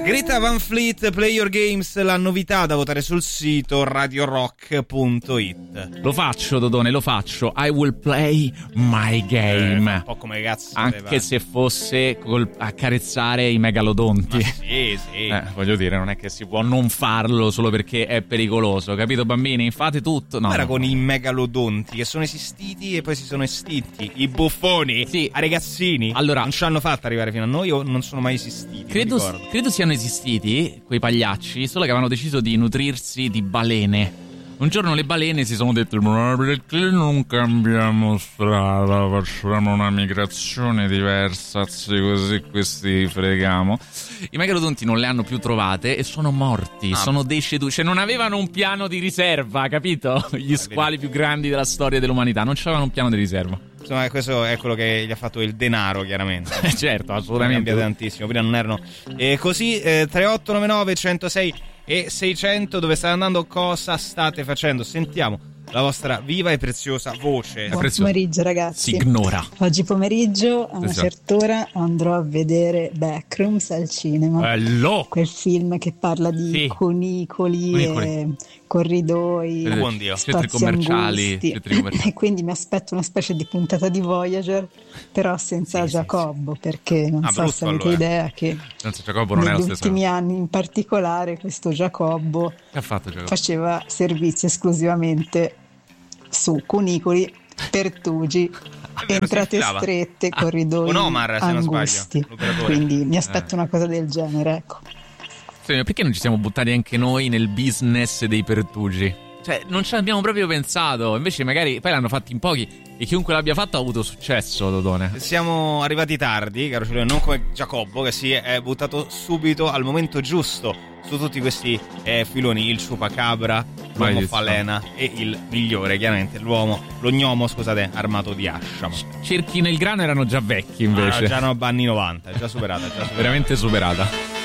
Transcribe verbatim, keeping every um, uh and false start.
Greta Van Fleet, Play Your Games, la novità da votare sul sito radio rock punto it. Lo faccio, Dodone, lo faccio. I will play my game. Eh, un po' come cazzo. Anche aveva. se fosse col accarezzare i megalodonti. Ma sì, sì. Eh, voglio dire, non è che si può non farlo solo perché è pericoloso, capito, bambini? Fate tutto. No, Era no, con no. i megalodonti che sono esistiti e poi si sono estinti. I buffoni, Sì. a ragazzini. Allora, non ci hanno fatto arrivare fino a noi o non sono mai esistiti. Credo, non ricordo. credo siano esistiti quei pagliacci, solo che avevano deciso di nutrirsi di balene. Un giorno le balene si sono dette: ma perché non cambiamo strada, facciamo una migrazione diversa, così questi freghiamo. I megalodonti non le hanno più trovate e sono morti, Ah. sono deceduti, cioè non avevano un piano di riserva, capito? Gli squali più grandi della storia dell'umanità non avevano un piano di riserva. Insomma, questo è quello che gli ha fatto il denaro, chiaramente. Certo, Sono assolutamente. cambiate tantissimo. Prima non erano e così. eh, tre otto nove nove uno zero sei e seicento. Dove state andando? Cosa state facendo? Sentiamo la vostra viva e preziosa voce. È Buon prezioso. pomeriggio ragazzi. Si ignora. Oggi pomeriggio a una Esatto. certa ora andrò a vedere Backrooms al cinema. Bello! Quel film che parla di Sì. cunicoli, Cunicoli. e corridoi, Eh, Buon Dio. centri spazi commerciali, angusti. centri commerciali. E quindi mi aspetto una specie di puntata di Voyager, però senza Sì, sì, Giacobbo, perché non Ah, so brutto, se avete allora. idea che Senza Giacobbo non è negli lo stesso. ultimi anni in particolare questo Giacobbo Che ha fatto Giacobbo? faceva servizi esclusivamente su cunicoli, pertugi, vero, entrate si infilava. strette, Ah, corridoi con Omar, se non sbaglio, angusti. l'operatore. Quindi mi aspetto Eh. una cosa del genere, ecco. Sì, ma perché non ci siamo buttati anche noi nel business dei pertugi? Cioè, non ci abbiamo proprio pensato. Invece, magari poi l'hanno fatto in pochi e chiunque l'abbia fatto ha avuto successo, Dodone. Siamo arrivati tardi, caro Ciulio, non come Giacobbo che si è buttato subito al momento giusto su tutti questi eh, filoni, il ciupacabra, l'uomo Maledizione. falena e il migliore, chiaramente, l'uomo, lo gnomo, scusate, armato di ascia. Cerchi nel grano erano già vecchi, Ah, invece. già no, anni novanta, già superata, già superata. Veramente superata.